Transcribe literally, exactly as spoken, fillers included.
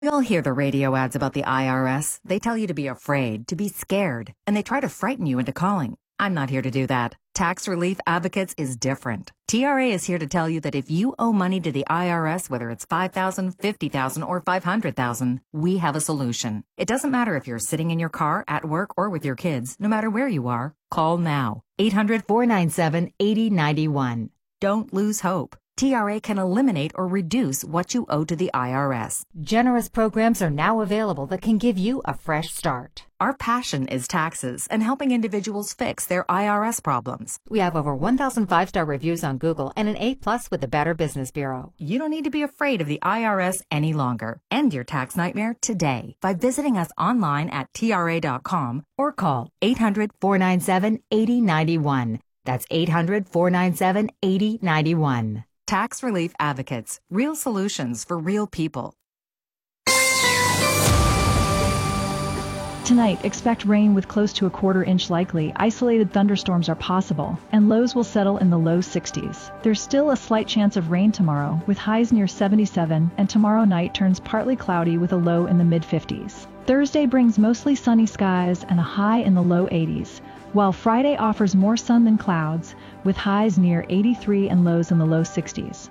We all hear the radio ads about the I R S. They tell you to be afraid, to be scared, and they try to frighten you into calling. I'm not here to do that. Tax Relief Advocates is different. T R A is here to tell you that if you owe money to the I R S, whether it's five thousand dollars, fifty thousand dollars, or five hundred thousand dollars, we have a solution. It doesn't matter if you're sitting in your car, at work, or with your kids. No matter where you are, call now. eight hundred, four nine seven, eight zero nine one. Don't lose hope. T R A can eliminate or reduce what you owe to the I R S. Generous programs are now available that can give you a fresh start. Our passion is taxes and helping individuals fix their I R S problems. We have over one thousand five-star reviews on Google and an A plus with the Better Business Bureau. You don't need to be afraid of the I R S any longer. End your tax nightmare today by visiting us online at T R A dot com or call eight hundred, four nine seven, eight zero nine one. That's eight hundred, four nine seven, eight zero nine one. Tax Relief Advocates. Real solutions for real people. Tonight, expect rain with close to a quarter inch likely. Isolated thunderstorms are possible, and lows will settle in the low sixties. There's still a slight chance of rain tomorrow, with highs near seventy-seven, and tomorrow night turns partly cloudy with a low in the mid fifties. Thursday brings mostly sunny skies and a high in the low eighties, while Friday offers more sun than clouds, with highs near eighty-three and lows in the low sixties.